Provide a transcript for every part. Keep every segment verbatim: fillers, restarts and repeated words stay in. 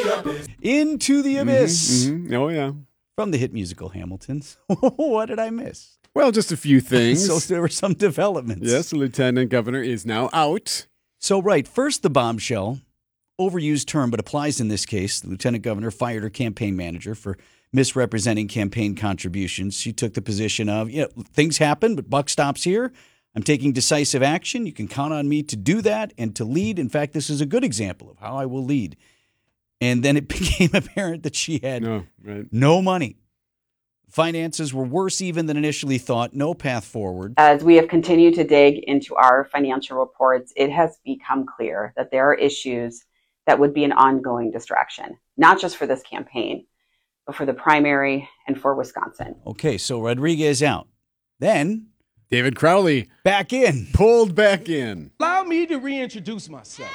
Into the Abyss. Mm-hmm, mm-hmm. Oh, yeah. From the hit musical Hamilton's. What did I miss? Well, just a few things. So there were some developments. Yes, the lieutenant governor is now out. So, right, first the bombshell, overused term, but applies in this case. The lieutenant governor fired her campaign manager for misrepresenting campaign contributions. She took the position of, you know, things happen, but buck stops here. I'm taking decisive action. You can count on me to do that and to lead. In fact, this is a good example of how I will lead. And then it became apparent that she had no, right. no money. Finances were worse even than initially thought. No path forward. As we have continued to dig into our financial reports, it has become clear that there are issues that would be an ongoing distraction, not just for this campaign, but for the primary and for Wisconsin. Okay, so Rodriguez out. Then David Crowley back in. Pulled back in. Allow me to reintroduce myself.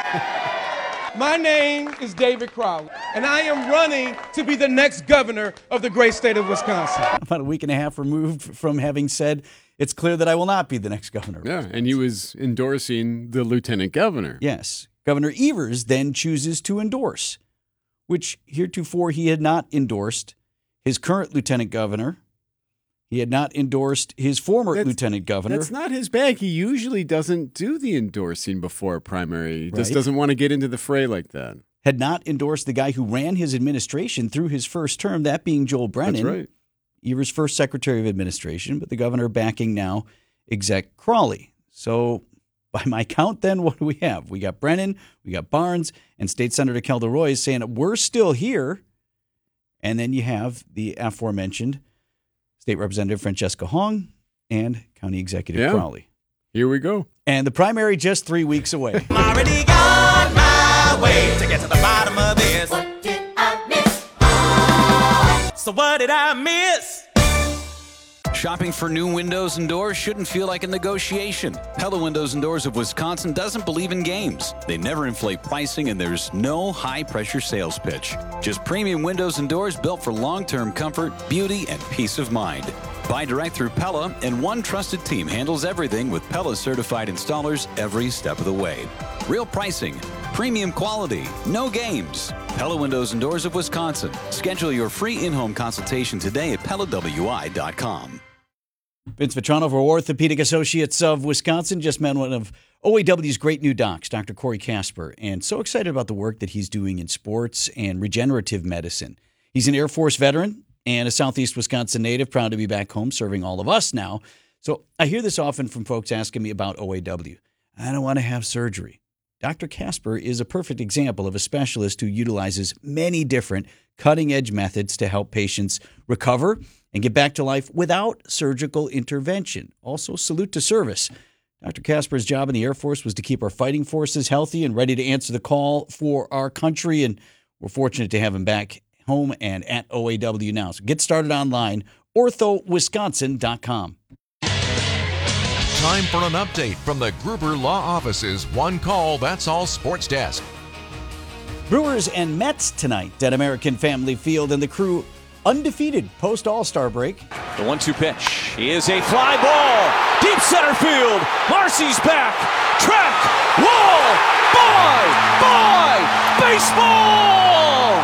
My name is David Crowley, and I am running to be the next governor of the great state of Wisconsin. About a week and a half removed from having said, it's clear that I will not be the next governor. Yeah, and he was endorsing the lieutenant governor. Yes. Governor Evers then chooses to endorse, which heretofore he had not endorsed his current lieutenant governor. He had not endorsed his former that's, lieutenant governor. That's not his bag. He usually doesn't do the endorsing before a primary. He right. just doesn't want to get into the fray like that. Had not endorsed the guy who ran his administration through his first term, that being Joel Brennan. That's right. Evers' first Secretary of Administration, but the governor backing now Exec Crowley. So by my count then, what do we have? We got Brennan, we got Barnes, and State Senator Kelda Roy saying we're still here. And then you have the aforementioned State Representative Francesca Hong and County Executive yeah. Crowley. Here we go. And the primary just three weeks away. I'm already got my way to get to the bottom of this. What did I miss? Oh. So what did I miss? Shopping for new windows and doors shouldn't feel like a negotiation. Pella Windows and Doors of Wisconsin doesn't believe in games. They never inflate pricing, and there's no high-pressure sales pitch. Just premium windows and doors built for long-term comfort, beauty, and peace of mind. Buy direct through Pella, and one trusted team handles everything with Pella-certified installers every step of the way. Real pricing, premium quality, no games. Pella Windows and Doors of Wisconsin. Schedule your free in-home consultation today at Pella W I dot com. Vince Vitrano for Orthopedic Associates of Wisconsin just met one of O A W's great new docs, Doctor Corey Casper, and so excited about the work that he's doing in sports and regenerative medicine. He's an Air Force veteran and a Southeast Wisconsin native, proud to be back home serving all of us now. So I hear this often from folks asking me about O A W. I don't want to have surgery. Doctor Casper is a perfect example of a specialist who utilizes many different cutting-edge methods to help patients recover and get back to life without surgical intervention. Also, salute to service. Doctor Casper's job in the Air Force was to keep our fighting forces healthy and ready to answer the call for our country, and we're fortunate to have him back home and at O A W now. So get started online, ortho wisconsin dot com. Time for an update from the Gruber Law Office's One Call, That's All Sports Desk. Brewers and Mets tonight at American Family Field, and the Crew undefeated post-All-Star break. The one two pitch is a fly ball. Deep center field. Marcy's back. Track. Wall. Bye. Bye. Baseball.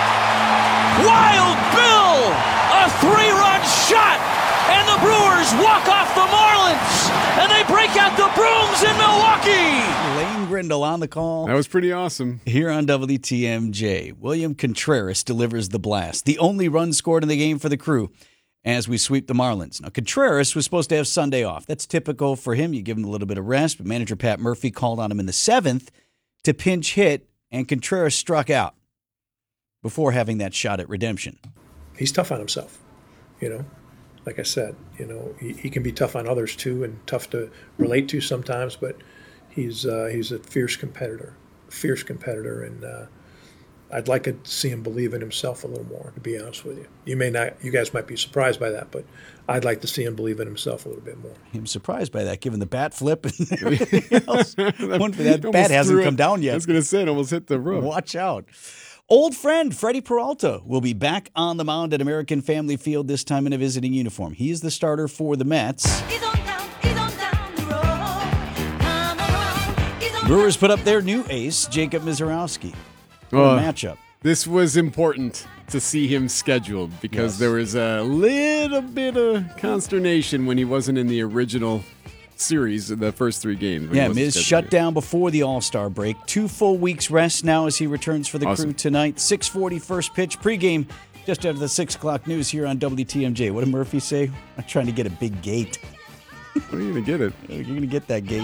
Wild Bill. A three-run shot. And the Brewers walk off the Marlins. And they break out the brooms in Milwaukee. Lane Grindle on the call. That was pretty awesome. Here on W T M J, William Contreras delivers the blast. The only run scored in the game for the Crew as we sweep the Marlins. Now, Contreras was supposed to have Sunday off. That's typical for him. You give him a little bit of rest, but manager Pat Murphy called on him in the seventh to pinch hit, and Contreras struck out before having that shot at redemption. He's tough on himself, you know. Like I said, you know, he, he can be tough on others too, and tough to relate to sometimes. But he's uh, he's a fierce competitor, fierce competitor, and uh, I'd like to see him believe in himself a little more. To be honest with you, you may not, you guys might be surprised by that, but I'd like to see him believe in himself a little bit more. I'm surprised by that, given the bat flip and everything else. One for that bat hasn't come down yet. I was going to say it almost hit the roof. Watch out. Old friend Freddie Peralta will be back on the mound at American Family Field, this time in a visiting uniform. He is the starter for the Mets. He's on down, he's on down the road. Come around, he's on Brewers put up their new ace, Jacob Mizorowski, for Oh. a matchup. This was important to see him scheduled because Yes. there was a little bit of consternation when he wasn't in the original series of the first three games. when he Yeah, wasn't Miz scheduled shut here. down before the All-Star break. Two full weeks rest now as he returns for the Awesome. crew tonight. six forty first pitch pregame just after the six o'clock news here on W T M J. What did Murphy say? I'm trying to get a big gate. When are you going to get it? You're going to get that gate.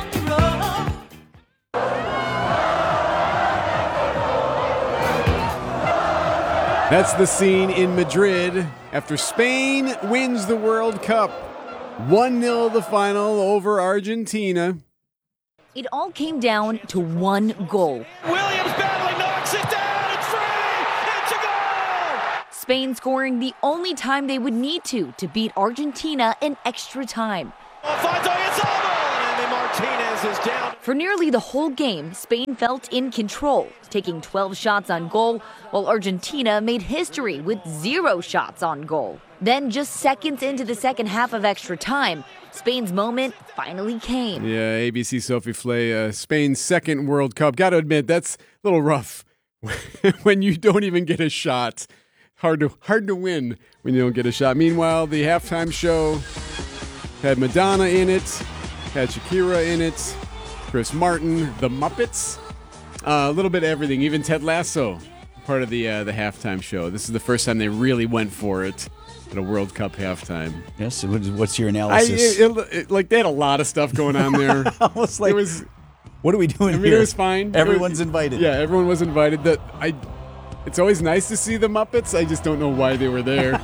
That's the scene in Madrid after Spain wins the World Cup. one nil the final over Argentina. It all came down to one goal. Williams battling, knocks it down. It's free. It's a goal. Spain scoring the only time they would need to to beat Argentina in extra time. Alfonso Izaldo, and Emi Martinez is down. For nearly the whole game, Spain felt in control, taking twelve shots on goal, while Argentina made history with zero shots on goal. Then, just seconds into the second half of extra time, Spain's moment finally came. Yeah, A B C Sophie Flay, uh, Spain's second World Cup. Got to admit, that's a little rough when you don't even get a shot. Hard to hard to win when you don't get a shot. Meanwhile, the halftime show had Madonna in it, had Shakira in it, Chris Martin, the Muppets, uh, a little bit of everything. Even Ted Lasso, part of the uh, the halftime show. This is the first time they really went for it at a World Cup halftime. Yes, what is- what's your I, analysis? it, it, it- like they had a lot of stuff going on there. Almost like, it was. what are we doing I mean, here? it was fine. Everyone's It was- invited. Yeah, everyone was invited. That I. It's always nice to see the Muppets. I just don't know why they were there.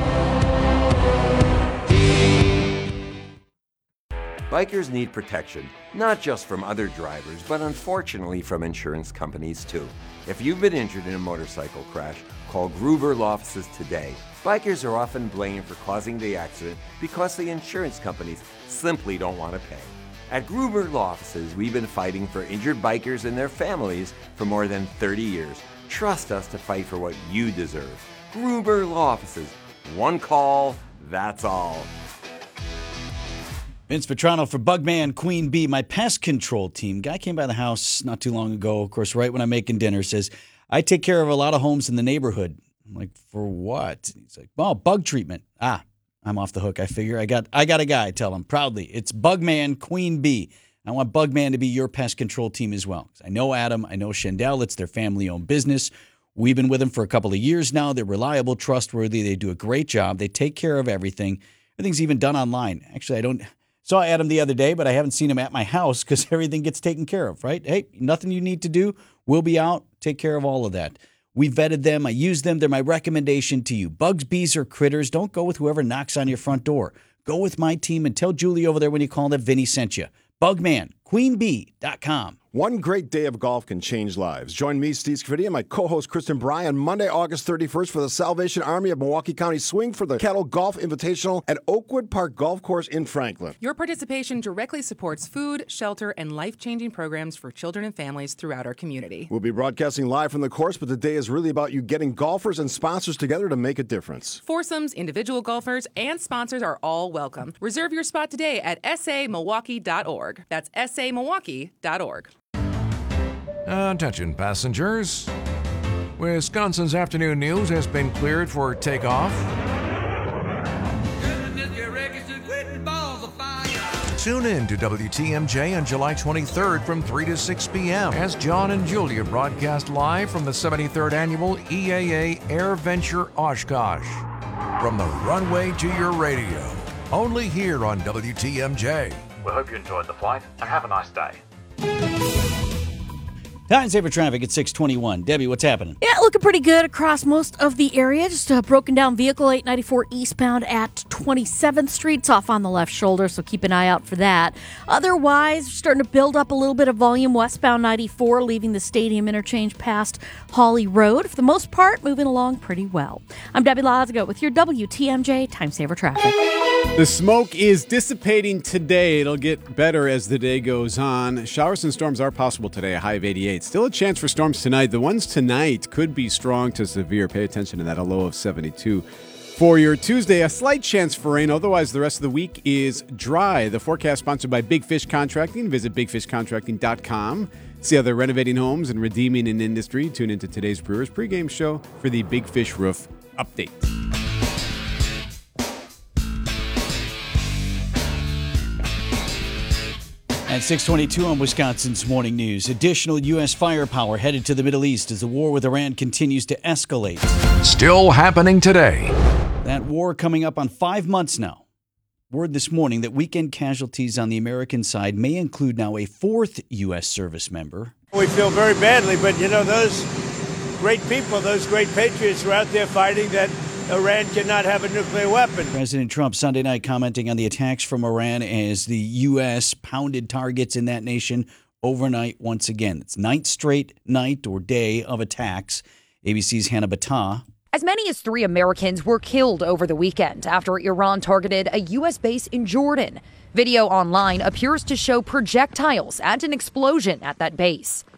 Bikers need protection, not just from other drivers, but unfortunately from insurance companies too. If you've been injured in a motorcycle crash, call Gruber Law Offices today. Bikers are often blamed for causing the accident because the insurance companies simply don't want to pay. At Gruber Law Offices, we've been fighting for injured bikers and their families for more than thirty years. Trust us to fight for what you deserve. Gruber Law Offices. One call, that's all. Vince Vetrano for Bugman Queen Bee, my pest control team. Guy came by the house not too long ago, of course, right when I'm making dinner, says, I take care of a lot of homes in the neighborhood. I'm like, for what? He's like, oh, bug treatment. Ah, I'm off the hook. I figure I got I got a guy, tell him proudly. It's Bugman Queen Bee. I want Bugman to be your pest control team as well. I know Adam. I know Shendell. It's their family-owned business. We've been with them for a couple of years now. They're reliable, trustworthy. They do a great job. They take care of everything. Everything's even done online. Actually, I don't saw Adam the other day, but I haven't seen him at my house because everything gets taken care of, right? Hey, nothing you need to do. We'll be out. Take care of all of that. We vetted them. I use them. They're my recommendation to you. Bugs, bees, or critters, don't go with whoever knocks on your front door. Go with my team and tell Julie over there when you call that Vinny sent you. Bugman Queen Bee dot com. One great day of golf can change lives. Join me, Steve Scafidi, and my co-host Kristen Bryan Monday, August thirty-first for the Salvation Army of Milwaukee County Swing for the Kettle Golf Invitational at Oakwood Park Golf Course in Franklin. Your participation directly supports food, shelter, and life-changing programs for children and families throughout our community. We'll be broadcasting live from the course, but the day is really about you getting golfers and sponsors together to make a difference. Foursomes, individual golfers, and sponsors are all welcome. Reserve your spot today at S A Milwaukee dot org. That's S A Milwaukee dot org. Attention passengers. Wisconsin's afternoon news has been cleared for takeoff. Tune in to W T M J on July twenty-third from three to six p.m. as John and Julia broadcast live from the seventy-third Annual E A A Air Venture Oshkosh. From the runway to your radio, only here on W T M J. We hope you enjoyed the flight and have a nice day. Time saver traffic at six twenty-one. Debbie, what's happening? Yeah, looking pretty good across most of the area. Just a broken down vehicle, eight ninety-four eastbound at twenty-seventh Street. It's off on the left shoulder, so keep an eye out for that. Otherwise, starting to build up a little bit of volume westbound ninety-four, leaving the Stadium interchange past Hawley Road. For the most part, moving along pretty well. I'm Debbie Lazigo with your W T M J Time Saver Traffic. The smoke is dissipating today. It'll get better as the day goes on. Showers and storms are possible today, a high of eighty-eight. Still a chance for storms tonight. The ones tonight could be strong to severe. Pay attention to that, a low of seventy-two. For your Tuesday, a slight chance for rain. Otherwise, the rest of the week is dry. The forecast sponsored by Big Fish Contracting. Visit big fish contracting dot com See how they're renovating homes and redeeming an industry? Tune into today's Brewers pregame show for the Big Fish Roof update. At six twenty-two on Wisconsin's Morning News, additional U S firepower headed to the Middle East as the war with Iran continues to escalate. Still happening today. That war coming up on five months now. Word this morning that weekend casualties on the American side may include now a fourth U S service member. We feel very badly, but you know, those great people, those great patriots were out there fighting that Iran cannot have a nuclear weapon. President Trump Sunday night commenting on the attacks from Iran as the U S pounded targets in that nation overnight once again. It's ninth straight night or day of attacks. A B C's Hannah Battah. As many as three Americans were killed over the weekend after Iran targeted a U S base in Jordan. Video online appears to show projectiles and an explosion at that base.